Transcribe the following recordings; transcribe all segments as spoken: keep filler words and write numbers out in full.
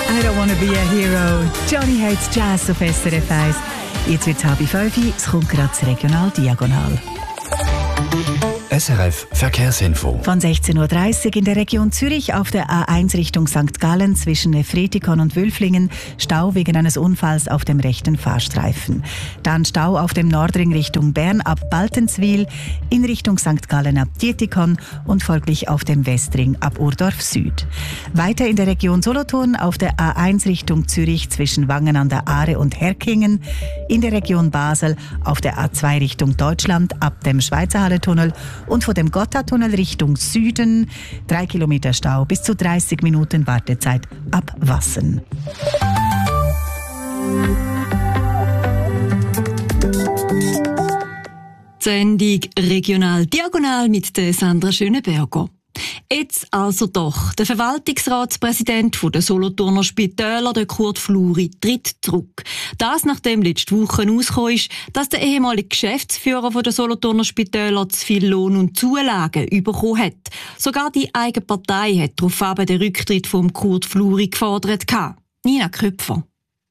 I don't wanna be a hero. Johnny Hates Jazz auf S R F eins. Jetzt wird es halb fünf, es kommt gerade das Regional Diagonal. S R F Verkehrsinfo. Von sechzehn Uhr dreißig in der Region Zürich auf der A eins Richtung Sankt Gallen zwischen Nefretikon und Wülflingen Stau wegen eines Unfalls auf dem rechten Fahrstreifen. Dann Stau auf dem Nordring Richtung Bern ab Baltenswil, in Richtung Sankt Gallen ab Dietikon und folglich auf dem Westring ab Urdorf Süd. Weiter in der Region Solothurn auf der A eins Richtung Zürich zwischen Wangen an der Aare und Herkingen, in der Region Basel auf der A zwei Richtung Deutschland ab dem Schweizerhalle-Tunnel und von dem Gotthardtunnel Richtung Süden drei Kilometer Stau bis zu dreißig Minuten Wartezeit ab Wassen. Sendung Regional Diagonal mit der Sandra Schöneberger. Jetzt also doch. Der Verwaltungsratspräsident der Solothurner Spitäler, der Kurt Fluri, tritt zurück. Das, nachdem letzte Woche herausgekommen ist, dass der ehemalige Geschäftsführer der Solothurner Spitäler zu viel Lohn und Zulagen bekommen hat. Sogar die eigene Partei hat daraufhin den Rücktritt von Kurt Fluri gefordert. Nina Köpfer.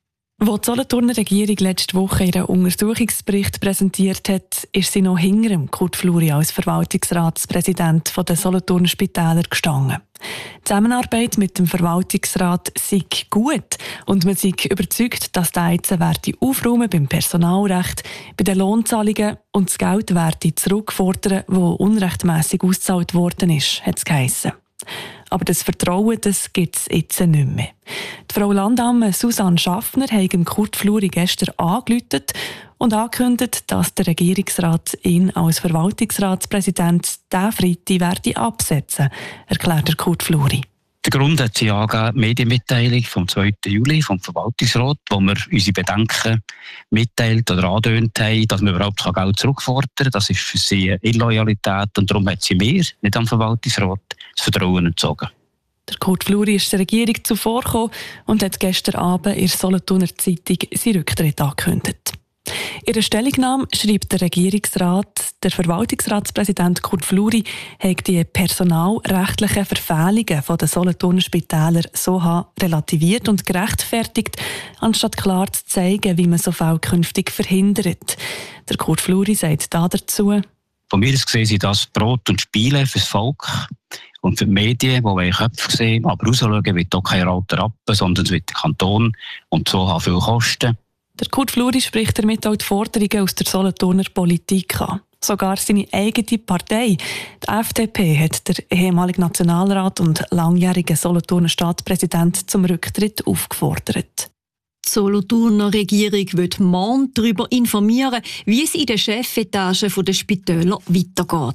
Als die Solothurner Regierung letzte Woche ihren Untersuchungsbericht präsentiert hat, ist sie noch hinter dem Kurt Fluri als Verwaltungsratspräsident der Solothurner Spitäler gestanden. Die Zusammenarbeit mit dem Verwaltungsrat sei gut und man sei überzeugt, dass der jetzt werde aufräumen beim Personalrecht, bei den Lohnzahlungen und das Geld werde zurückfordern, das unrechtmässig ausgezahlt worden ist, hat es geheissen. Aber das Vertrauen, das gibt es jetzt nicht mehr. Die Frau Landamme Susanne Schaffner hat dem Kurt Fluri gestern angerufen und angekündigt, dass der Regierungsrat ihn als Verwaltungsratspräsident diesen Freitag werde absetzen, erklärt der Kurt Fluri. Der Grund hat sie angegeben, die Medienmitteilung vom zweiten Juli vom Verwaltungsrat, wo wir unsere Bedenken mitteilt oder angedeutet haben, dass man überhaupt Geld zurückfordern kann. Das ist für sie eine Illoyalität und darum hat sie mir, nicht am Verwaltungsrat, das Vertrauen entzogen. Der Kurt Fluri ist der Regierung zuvorgekommen und hat gestern Abend in der Solothurner Zeitung seinen Rücktritt angekündigt. In der Stellungnahme schreibt der Regierungsrat, der Verwaltungsratspräsident Kurt Fluri hat die personalrechtlichen Verfehlungen der Solothurner Spitäler so relativiert und gerechtfertigt, anstatt klar zu zeigen, wie man so Fälle künftig verhindert. Der Kurt Fluri sagt dazu: Von mir aus gesehen sind das Brot und Spiele fürs Volk und für die Medien, die wollen Köpfe sehen, aber rausschauen wird auch kein alter Rappen, sondern es wird der Kanton und so haben viel Kosten. Der Kurt Fluri spricht damit auch die Forderungen aus der Solothurner Politik an. Sogar seine eigene Partei, die F D P, hat der ehemalige Nationalrat und langjährige Solothurner Staatspräsident zum Rücktritt aufgefordert. Die Solothurner Regierung wird morgen darüber informieren, wie es in der Chefetage der Spitäler weitergeht.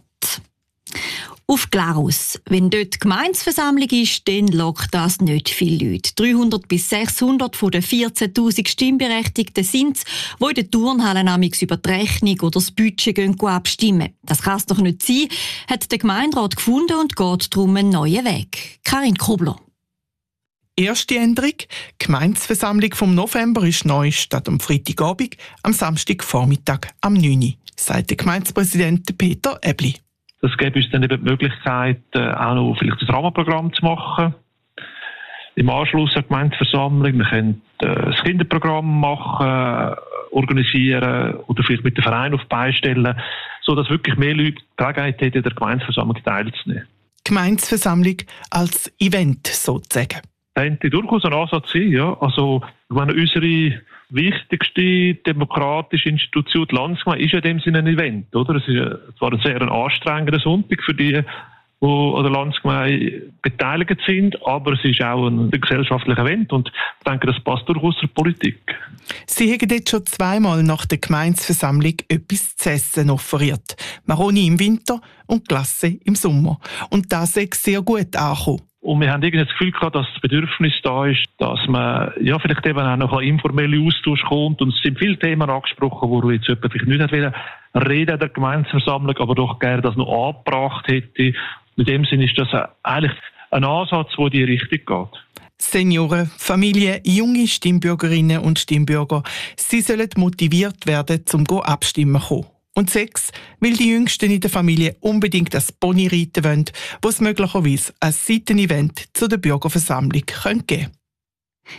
Auf Glarus. Wenn dort die Gemeindeversammlung ist, dann lockt das nicht viele Leute. dreihundert bis sechshundert von den vierzehntausend Stimmberechtigten sind es, die in den Turnhallen amigs über die Rechnung oder das Budget gehen abstimmen. Das kann es doch nicht sein, hat der Gemeinderat gefunden und geht darum einen neuen Weg. Karin Kobler. Erste Änderung. Die Gemeindeversammlung vom November ist neu statt am Freitagabend, am Samstagvormittag am neun Uhr, sagt der Gemeindepräsident Peter Ebli. Das gäbe uns dann eben die Möglichkeit, auch noch vielleicht ein Rahmenprogramm zu machen. Im Anschluss an die Gemeindeversammlung. Wir können das Kinderprogramm machen, organisieren oder vielleicht mit dem Verein auf beistellen, sodass wirklich mehr Leute die Gelegenheit hätten, der Gemeindeversammlung teilzunehmen. Gemeindeversammlung als Event sozusagen. Das könnte durchaus ein Ansatz sein, ja. Also, ich meine, unsere wichtigste demokratische Institution, die Landsgemeinde, ist ja in dem Sinne ein Event, oder? Es ist zwar ein sehr anstrengender Sonntag für die, die an der Landsgemeinde beteiligt sind, aber es ist auch ein gesellschaftliches Event und ich denke, das passt durchaus zur Politik. Sie haben jetzt schon zweimal nach der Gemeindeversammlung etwas zu essen offeriert. Maroni im Winter und Glasse im Sommer. Und das ist sehr gut angekommen. Und wir haben irgendwie das Gefühl gehabt, dass das Bedürfnis da ist, dass man ja vielleicht eben auch noch ein informeller Austausch kommt. Und es sind viele Themen angesprochen, wo jetzt jemand vielleicht nicht reden wollte, der Gemeindeversammlung, aber doch gerne das noch angebracht hätte. In dem Sinne ist das eigentlich ein Ansatz, der in die Richtung geht. Senioren, Familien, junge Stimmbürgerinnen und Stimmbürger, sie sollen motiviert werden, zum Abstimmen zu kommen. Und sechs, weil die Jüngsten in der Familie unbedingt das Pony reiten wollen, wo es möglicherweise ein Seitenevent zu der Bürgerversammlung geben könnte.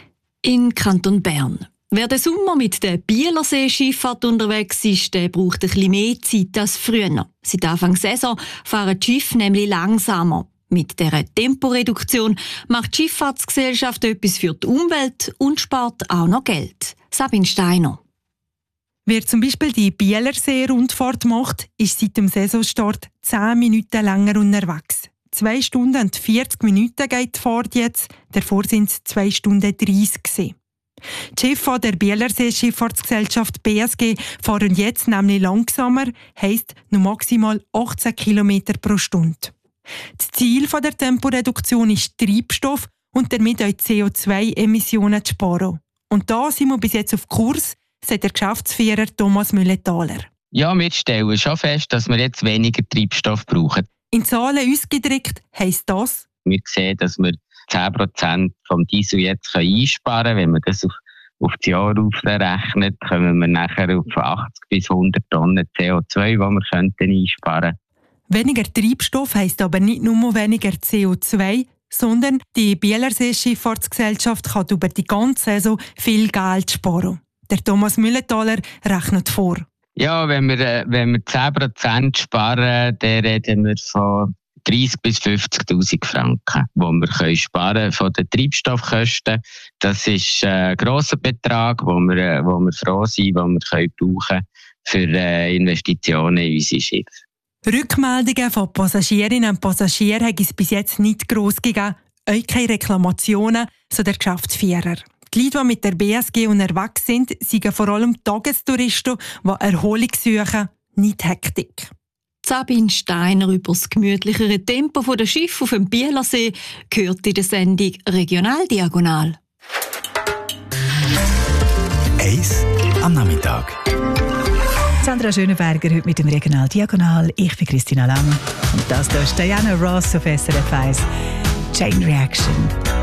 In Kanton Bern. Wer den Sommer mit der Bielersee-Schifffahrt unterwegs ist, der braucht ein bisschen mehr Zeit als früher. Seit Anfang der Saison fahren die Schiffe nämlich langsamer. Mit dieser Temporeduktion macht die Schifffahrtsgesellschaft etwas für die Umwelt und spart auch noch Geld. Sabine Steiner. Wer zum Beispiel die Bielersee-Rundfahrt macht, ist seit dem Saisonstart zehn Minuten länger unterwegs. zwei Stunden und vierzig Minuten geht die Fahrt jetzt, davor sind es zwei Stunden dreißig gewesen. Die Schiffe der Bielersee Schifffahrtsgesellschaft B S G fahren jetzt nämlich langsamer, heisst nur maximal achtzehn Kilometer pro Stunde. Das Ziel der Temporeduktion ist Treibstoff und damit auch C O zwei Emissionen zu sparen. Und da sind wir bis jetzt auf Kurs, sagt der Geschäftsführer Thomas Mülletaler. Ja, wir stellen schon fest, dass wir jetzt weniger Treibstoff brauchen. In Zahlen ausgedrückt heisst das? Wir sehen, dass wir zehn Prozent vom Diesel jetzt einsparen können. Wenn man das auf, auf das Jahr aufrechnet, kommen wir nachher auf achtzig bis hundert Tonnen C O zwei, die wir könnten einsparen könnten. Weniger Treibstoff heisst aber nicht nur weniger C O zwei, sondern die Bielersee Schifffahrtsgesellschaft kann über die ganze Saison viel Geld sparen. Der Thomas Mülletaler rechnet vor. Ja, wenn wir, wenn wir zehn Prozent sparen, dann reden wir von dreißig bis fünfzigtausend Franken, die wir können sparen von den Treibstoffkosten. Das ist ein grosser Betrag, wo wir, wo wir froh sind, den wir können brauchen für Investitionen in unsere Schiffe. Rückmeldungen von Passagierinnen und Passagieren hat es bis jetzt nicht gross gegeben, auch keine Reklamationen, so der Geschäftsführer. Die Leute, die mit der B S G unterwegs sind, sind vor allem Tagestouristen, die Erholung suchen, nicht Hektik. Sabine Steiner über das gemütlichere Tempo der Schiffe auf dem Bielersee gehört in der Sendung Regionaldiagonal. Eis am Nachmittag. Sandra Schönenberger heute mit dem Regional Diagonal. Ich bin Christina Lang. Und das hier ist Diana Ross auf S R F eins. Chain Reaction.